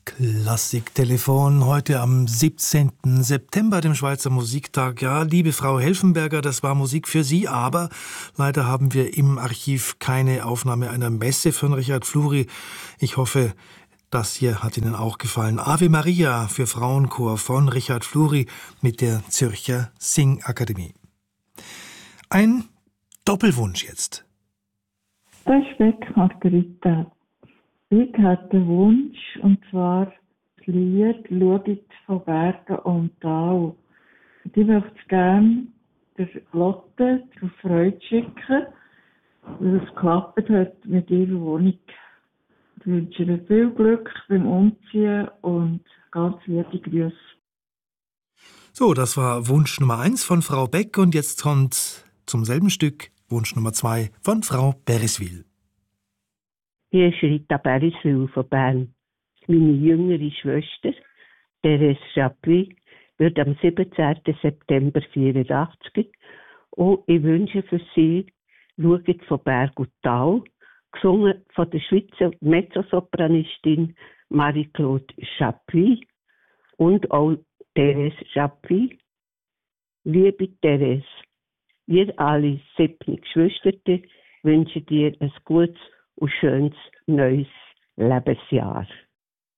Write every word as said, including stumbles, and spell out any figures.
Klassiktelefon heute am siebzehnten September, dem Schweizer Musiktag. Ja, liebe Frau Helfenberger, das war Musik für Sie, aber leider haben wir im Archiv keine Aufnahme einer Messe von Richard Fluri. Ich hoffe, das hier hat Ihnen auch gefallen. Ave Maria für Frauenchor von Richard Fluri mit der Zürcher Singakademie. Ein Doppelwunsch jetzt. Das ist weg, Margarita. Ich hatte den Wunsch, und zwar das Lied «Schaut von Bergen und Tal». Und ich möchte es gerne der Lotte zur Freude schicken, weil es geklappt hat mit ihrer Wohnung. Ich wünsche ihr viel Glück beim Umziehen und ganz liebe Grüße. So, das war Wunsch Nummer eins von Frau Beck und jetzt kommt zum selben Stück Wunsch Nummer zwei von Frau Bereswil. Hier ist Rita Bereswil von Bern. Meine jüngere Schwester, Therese Chapuis, wird am siebzehnten September vierundachtzig. Und ich wünsche für sie «Schaut von Berg und Tal», gesungen von der Schweizer Mezzosopranistin Marie-Claude Chapuis und auch Therese Chapuis. Liebe Therese, wir alle sieben Geschwister wünschen dir ein gutes und schönes neues Lebensjahr.